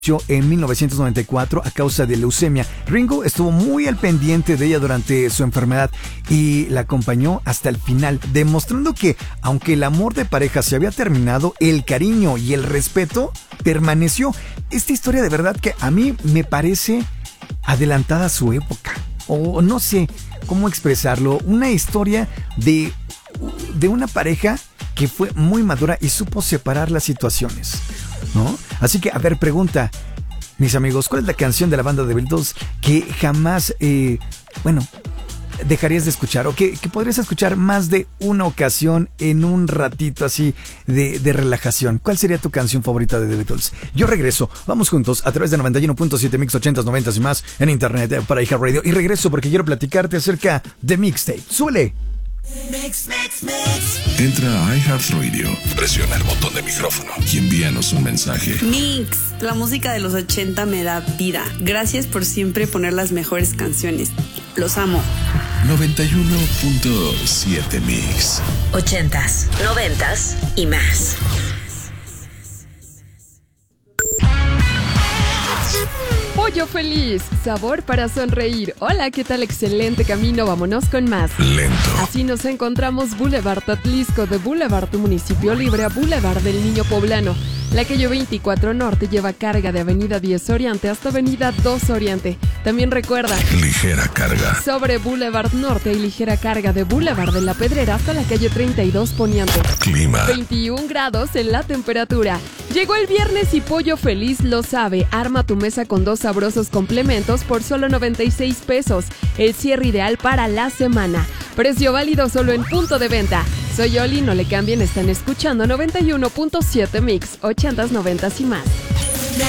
en 1994 a causa de leucemia. Ringo estuvo muy al pendiente de ella durante su enfermedad y la acompañó hasta el final, demostrando que aunque el amor de pareja se había terminado, el cariño y el respeto permaneció. Esta historia de verdad que a mí me parece adelantada a su época, o no sé cómo expresarlo, una historia de una pareja que fue muy madura y supo separar las situaciones, ¿no? Así que, a ver, pregunta, mis amigos, ¿cuál es la canción de la banda The Beatles que jamás, dejarías de escuchar o que podrías escuchar más de una ocasión en un ratito así de relajación? ¿Cuál sería tu canción favorita de The Beatles? Yo regreso, vamos juntos a través de 91.7 Mix 80s, 90s y más en internet para iHeartRadio, y regreso porque quiero platicarte acerca de Mixtape. ¡Súbele! Mix. Entra a iHeartRadio, presiona el botón de micrófono y envíanos un mensaje. Mix, la música de los 80 me da vida. Gracias por siempre poner las mejores canciones. Los amo. 91.7 Mix. 80s, 90s y más. Pollo Feliz, sabor para sonreír. Hola, ¿qué tal? Excelente camino, vámonos con más. Lento. Así nos encontramos Boulevard Atlisco, de Boulevard tu municipio libre a Boulevard del Niño Poblano. La calle 24 Norte lleva carga de Avenida 10 Oriente hasta Avenida 2 Oriente. También recuerda, ligera carga. Sobre Boulevard Norte y ligera carga de Boulevard de la Pedrera hasta la calle 32 Poniente. Clima. 21 grados en la temperatura. Llegó el viernes y Pollo Feliz lo sabe. Arma tu mesa con 2 sabrosos complementos por solo 96 pesos. El cierre ideal para la semana. Precio válido solo en punto de venta. Soy Oli, no le cambien, están escuchando 91.7 Mix, 80s, 90s y más.